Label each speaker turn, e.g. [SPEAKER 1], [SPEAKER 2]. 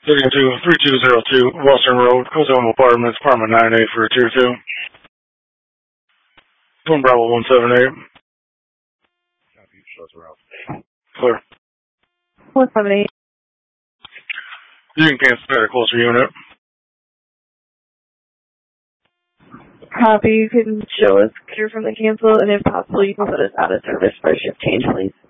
[SPEAKER 1] 3202 Western Road, Ozone Apartments, Apartment 9A for Tier 2. Twin Bravo 178.
[SPEAKER 2] Copy, shots are out.
[SPEAKER 1] Clear.
[SPEAKER 3] 178.
[SPEAKER 1] You can cancel at a closer unit.
[SPEAKER 3] Copy, you can show us clear from the cancel, and if possible, you can put us out of service for a shift change, please.